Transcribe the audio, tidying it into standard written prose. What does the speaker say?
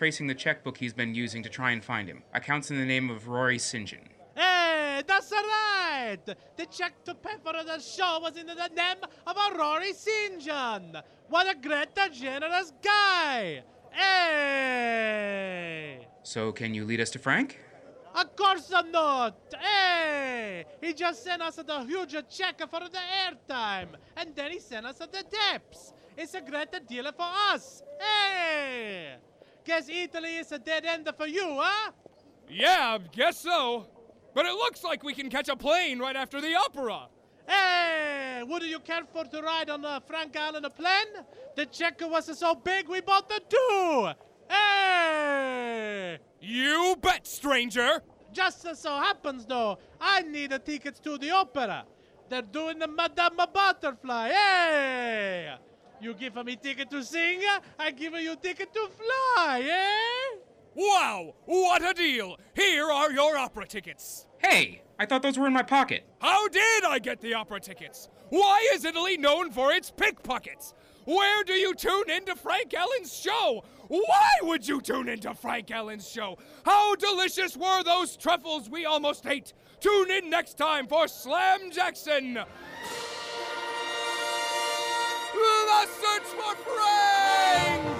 tracing the checkbook he's been using to try and find him. Accounts in the name of Rory St. John. Hey, that's right! The check to pay for the show was in the name of a Rory St. John. What a great and generous guy! Hey! So, can you lead us to Frank? Of course not! Hey! He just sent us the huge check for the airtime, and then he sent us the debts. It's a great deal for us. Hey! Guess Italy is a dead end for you, huh? Yeah, guess so. But it looks like we can catch a plane right after the opera. Hey! Would you care for to ride on the Frank Island plane? The check was so big we bought the two! Hey! You bet, stranger! Just so happens, though, I need tickets to the opera. They're doing the Madame Butterfly. Hey! You give me ticket to sing, I give you ticket to fly, eh? Wow, what a deal! Here are your opera tickets. Hey! I thought those were in my pocket. How did I get the opera tickets? Why is Italy known for its pickpockets? Where do you tune into Frank Ellen's show? Why would you tune into Frank Ellen's show? How delicious were those truffles we almost ate? Tune in next time for Slam Jackson. The Search for Frank!